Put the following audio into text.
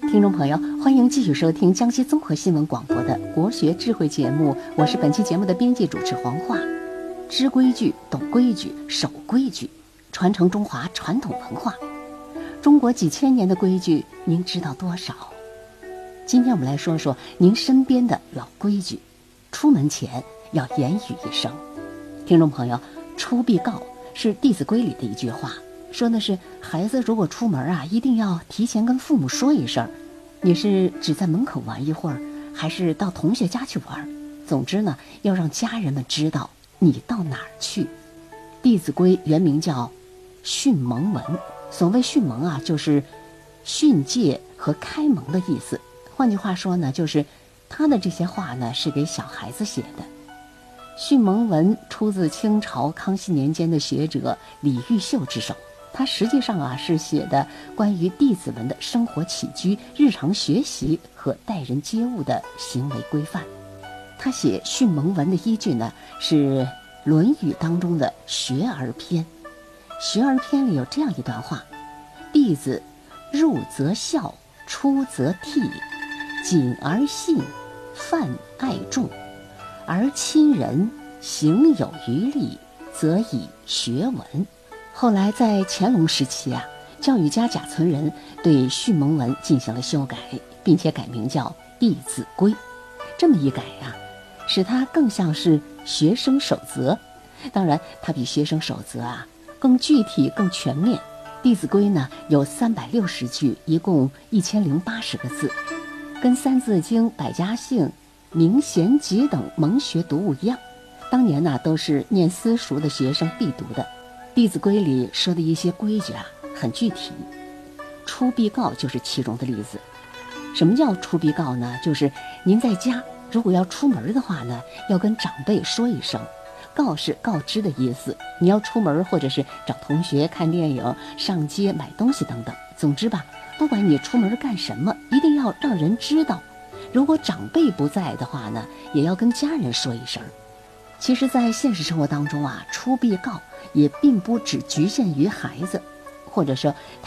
听众朋友，欢迎继续收听江西综合新闻广播的国学智慧节目，我是本期节目的编辑主持黄华。知规矩、懂规矩、守规矩，传承中华传统文化。中国几千年的规矩，您知道多少？今天我们来说说您身边的老规矩。出门前要言语一声。听众朋友，出必告是《弟子规》里的一句话，说的是孩子如果出门一定要提前跟父母说一声。你是只在门口玩一会儿，还是到同学家去玩？总之呢，要让家人们知道你到哪儿去。《弟子规》原名叫训蒙文，所谓训蒙就是训诫和开蒙的意思。换句话说呢，就是他的这些话呢是给小孩子写的。训蒙文出自清朝康熙年间的学者李毓秀之手，他实际上是写的关于弟子们的生活起居、日常学习和待人接物的行为规范。他写训蒙文的依据呢是《论语》当中的学而篇。学而篇里有这样一段话：弟子入则孝，出则悌，谨而信，泛爱众，而亲人行有余力，则以学文。后来在乾隆时期教育家贾存仁对训蒙文进行了修改，并且改名叫《弟子规》。这么一改使它更像是学生守则。当然它比学生守则更具体更全面。《弟子规》呢有360句，一共1080个字，跟《三字经》《百家姓》《明贤集》等蒙学读物一样，当年都是念私塾的学生必读的。《弟子规》里说的一些规矩很具体，出必告就是其中的例子。什么叫出必告呢？就是您在家如果要出门的话呢，要跟长辈说一声。告是告知的意思，你要出门或者是找同学看电影、上街买东西等等，总之不管你出门干什么，一定要让人知道。如果长辈不在的话呢，也要跟家人说一声。其实在现实生活当中出必告也并不只局限于孩子，或者说